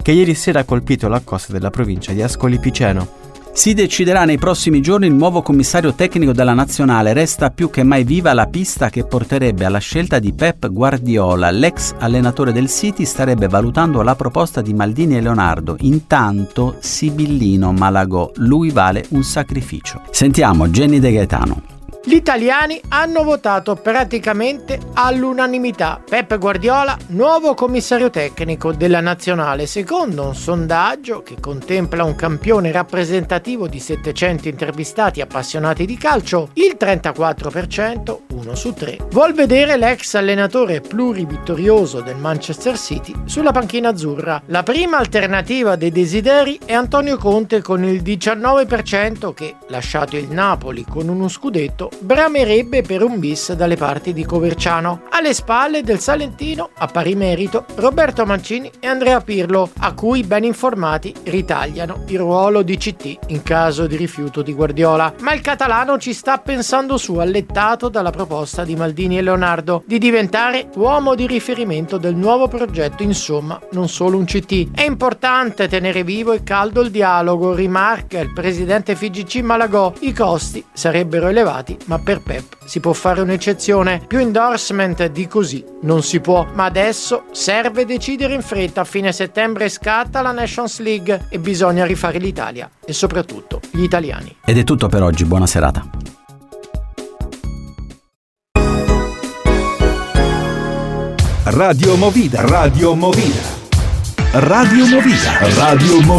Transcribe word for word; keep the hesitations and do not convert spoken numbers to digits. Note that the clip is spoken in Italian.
che ieri sera ha colpito la costa della provincia di Ascoli Piceno. Si deciderà nei prossimi giorni il nuovo commissario tecnico della nazionale. Resta più che mai viva la pista che porterebbe alla scelta di Pep Guardiola. L'ex allenatore del City starebbe valutando la proposta di Maldini e Leonardo. Intanto Sibillino Malagò, lui vale un sacrificio. Sentiamo Jenny De Gaetano. Gli italiani hanno votato praticamente all'unanimità Pep Guardiola nuovo commissario tecnico della nazionale, secondo un sondaggio che contempla un campione rappresentativo di settecento intervistati appassionati di calcio. Il trentaquattro per cento, uno su tre, vuol vedere l'ex allenatore plurivittorioso del Manchester City sulla panchina azzurra. La prima alternativa dei desideri è Antonio Conte con il diciannove per cento che, lasciato il Napoli con uno scudetto, bramerebbe per un bis dalle parti di Coverciano. Alle spalle del salentino, a pari merito, Roberto Mancini e Andrea Pirlo, a cui ben informati ritagliano il ruolo di C T in caso di rifiuto di Guardiola. Ma il catalano ci sta pensando su, allettato dalla proposta di Maldini e Leonardo di diventare uomo di riferimento del nuovo progetto, insomma non solo un C T. È importante tenere vivo e caldo il dialogo, rimarca il presidente F I G C Malagò. I costi sarebbero elevati, ma per Pep si può fare un'eccezione. Più endorsement di così non si può, ma adesso serve decidere in fretta. A fine settembre scatta la Nations League e bisogna rifare l'Italia e soprattutto gli italiani. Ed è tutto per oggi, buona serata. Radio Movida, Radio Movida, Radio Movida, Radio Movida.